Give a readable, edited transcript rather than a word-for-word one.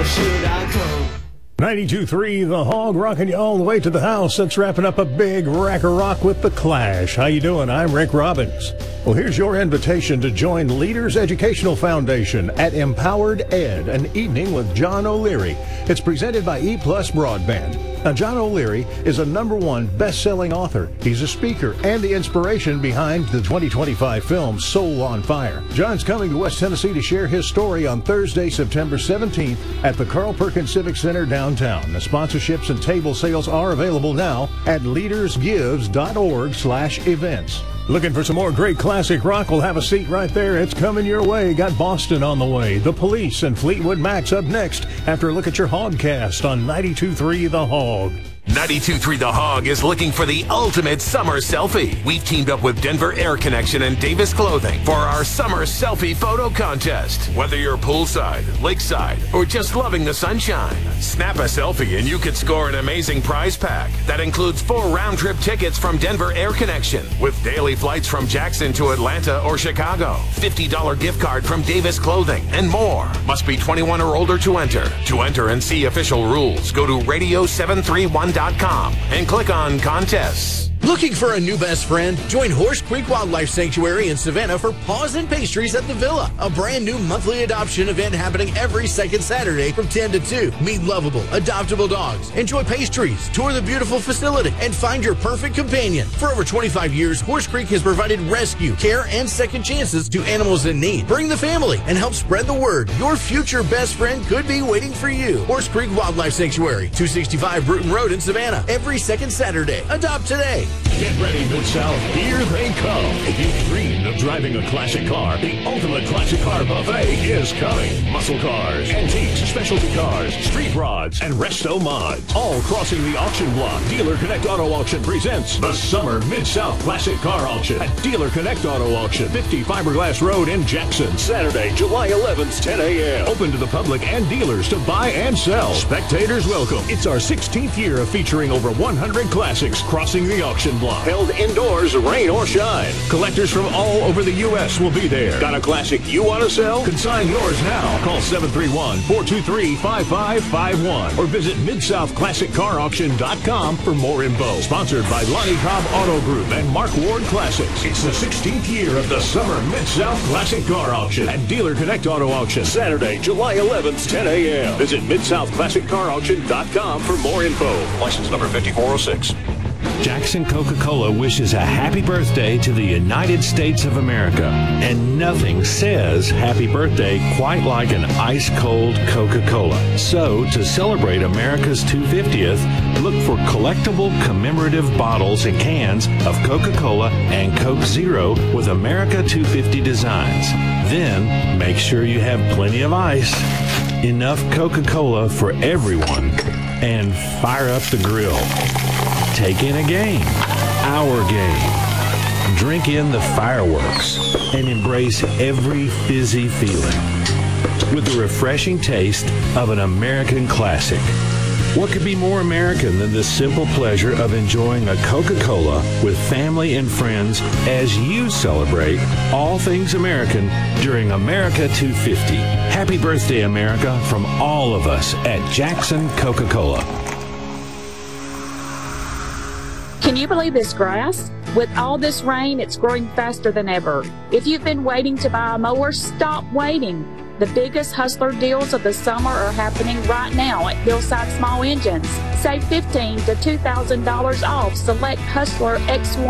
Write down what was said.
should I go? 92.3 The Hog, rocking you all the way to the house. That's wrapping up a big rack of rock with The Clash. How you doing? I'm Rick Robbins. Well, here's your invitation to join Leaders Educational Foundation at Empowered Ed, an evening with John O'Leary. It's presented by E Plus Broadband. Now, John O'Leary is a #1 best-selling author. He's a speaker and the inspiration behind the 2025 film Soul on Fire. John's coming to West Tennessee to share his story on Thursday, September 17th at the Carl Perkins Civic Center downtown. The sponsorships and table sales are available now at leadersgives.org/events. Looking for some more great classic rock? Well, have a seat right there. It's coming your way. Got Boston on the way. The Police and Fleetwood Mac's up next after a look at your Hogcast on 92.3 The Hog. 92.3 The Hog is looking for the ultimate summer selfie. We've teamed up with Denver Air Connection and Davis Clothing for our summer selfie photo contest. Whether you're poolside, lakeside, or just loving the sunshine, snap a selfie and you could score an amazing prize pack that includes 4 round-trip tickets from Denver Air Connection with daily flights from Jackson to Atlanta or Chicago, $50 gift card from Davis Clothing, and more. Must be 21 or older to enter. To enter and see official rules, go to radio731.com and click on contests. Looking for a new best friend? Join Horse Creek Wildlife Sanctuary in Savannah for Paws and Pastries at the Villa, a brand new monthly adoption event happening every second Saturday from 10 to 2. Meet lovable, adoptable dogs, enjoy pastries, tour the beautiful facility, and find your perfect companion. For over 25 years, Horse Creek has provided rescue, care, and second chances to animals in need. Bring the family and help spread the word. Your future best friend could be waiting for you. Horse Creek Wildlife Sanctuary, 265 Bruton Road in Savannah, every second Saturday. Adopt today. Get ready, Mid-South. Here they come. If you've dreamed of driving a classic car, the ultimate classic car buffet is coming. Muscle cars, antiques, specialty cars, street rods, and resto mods. All crossing the auction block. Dealer Connect Auto Auction presents the Summer Mid-South Classic Car Auction at Dealer Connect Auto Auction, 50 Fiberglass Road in Jackson. Saturday, July 11th, 10 a.m. Open to the public and dealers to buy and sell. Spectators welcome. It's our 16th year of featuring over 100 classics crossing the auction block. Held indoors, rain or shine. Collectors from all over the U.S. will be there. Got a classic you want to sell? Consign yours now. Call 731-423-5551 or visit MidSouthClassicCarAuction.com for more info. Sponsored by Lonnie Cobb Auto Group and Mark Ward Classics. It's the 16th year of the Summer Mid-South Classic Car Auction at Dealer Connect Auto Auction. Saturday, July 11th, 10 a.m. Visit MidSouthClassicCarAuction.com for more info. License number 5406. Jackson Coca-Cola wishes a happy birthday to the United States of America. And nothing says happy birthday quite like an ice-cold Coca-Cola. So, to celebrate America's 250th, look for collectible commemorative bottles and cans of Coca-Cola and Coke Zero with America 250 designs. Then, make sure you have plenty of ice, enough Coca-Cola for everyone, and fire up the grill. Take in a game, our game. Drink in the fireworks and embrace every fizzy feeling with the refreshing taste of an American classic. What could be more American than the simple pleasure of enjoying a Coca-Cola with family and friends as you celebrate all things American during America 250. Happy birthday, America, from all of us at Jackson Coca-Cola. Can you believe this grass? With all this rain, it's growing faster than ever. If you've been waiting to buy a mower, stop waiting. The biggest Hustler deals of the summer are happening right now at Hillside Small Engines. Save $1,500 to $2,000 off select Hustler X1